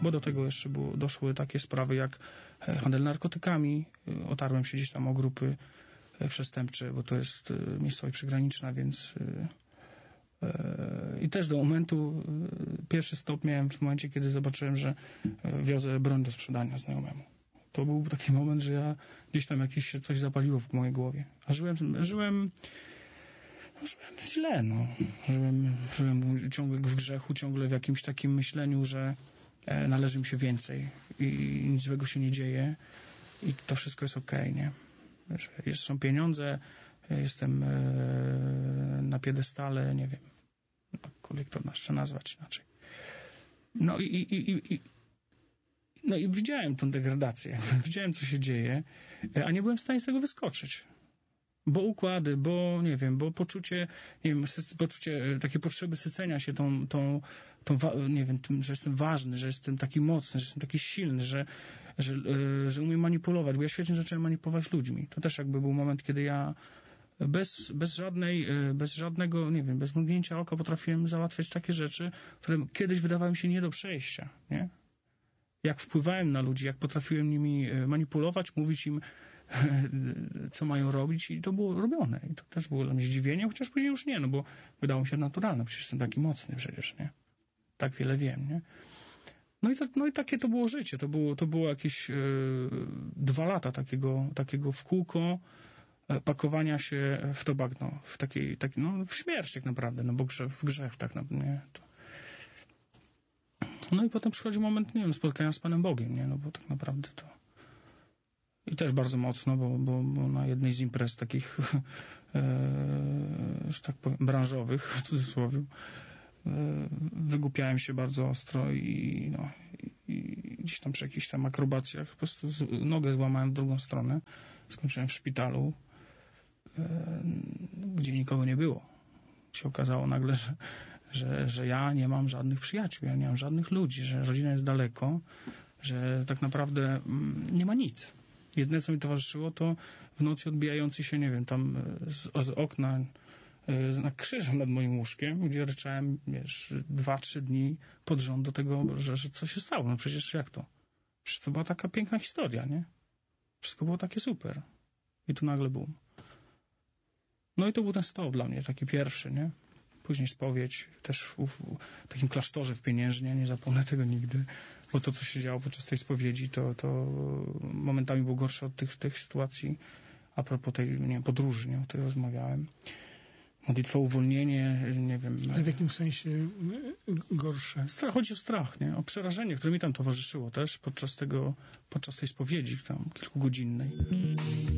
Bo do tego jeszcze doszły takie sprawy jak handel narkotykami. Otarłem się gdzieś tam o grupy przestępcze, bo to jest miejscowość przygraniczna, więc i też do momentu, pierwszy stop miałem w momencie, kiedy zobaczyłem, że wiozę broń do sprzedania znajomemu. To był taki moment, że ja gdzieś tam jakieś się coś zapaliło w mojej głowie. A żyłem źle, no. Żyłem ciągle w grzechu, ciągle w jakimś takim myśleniu, że należy mi się więcej i nic złego się nie dzieje i to wszystko jest okej, nie? Że są pieniądze, jestem na piedestale, nie wiem, jakkolwiek to jeszcze nazwać inaczej. No i widziałem tą degradację, widziałem, co się dzieje, a nie byłem w stanie z tego wyskoczyć. Bo układy, bo nie wiem, bo poczucie, nie wiem, poczucie takiej potrzeby sycenia się tą nie wiem, tym, że jestem ważny, że jestem taki mocny, że jestem taki silny, że umiem manipulować, bo ja świetnie zacząłem manipulować ludźmi. To też jakby był moment, kiedy ja bez żadnego, nie wiem, bez mrugnięcia oka potrafiłem załatwiać takie rzeczy, które kiedyś wydawały mi się nie do przejścia, nie? Jak wpływałem na ludzi, jak potrafiłem nimi manipulować, mówić im, co mają robić i to było robione. I to też było dla mnie zdziwienie, chociaż później już nie, no bo wydało mi się naturalne, przecież jestem taki mocny przecież, nie? Tak wiele wiem, nie? No i takie to było życie. To było jakieś 2 lata takiego w kółko pakowania się w to bagno, w śmierć tak naprawdę, no bo w grzech tak naprawdę, nie? No i potem przychodzi moment, nie wiem, spotkania z Panem Bogiem, nie? No bo tak naprawdę to... I też bardzo mocno, bo na jednej z imprez takich, że tak powiem, branżowych, w cudzysłowie, wygłupiałem się bardzo ostro i gdzieś tam przy jakichś tam akrobacjach po prostu nogę złamałem w drugą stronę. Skończyłem w szpitalu, gdzie nikogo nie było. Się okazało nagle, że ja nie mam żadnych przyjaciół, ja nie mam żadnych ludzi, że rodzina jest daleko, że tak naprawdę nie ma nic. Jedyne, co mi towarzyszyło, to w nocy odbijający się, nie wiem, tam z okna znak krzyża nad moim łóżkiem, gdzie ryczałem, wiesz, 2-3 dni pod rząd do tego, że co się stało. No przecież jak to? Przecież to była taka piękna historia, nie? Wszystko było takie super. I tu nagle bum. No i to był ten stop dla mnie, taki pierwszy, nie? Później spowiedź, też w takim klasztorze w Pieniężnie, nie zapomnę tego nigdy, bo to, co się działo podczas tej spowiedzi, to momentami było gorsze od tych sytuacji, a propos tej, nie wiem, podróży, nie, o której rozmawiałem. Modlitwa o uwolnienie, nie wiem. Ale w jakim sensie gorsze? Chodzi o strach, nie? O przerażenie, które mi tam towarzyszyło też podczas tej spowiedzi, tam kilkugodzinnej.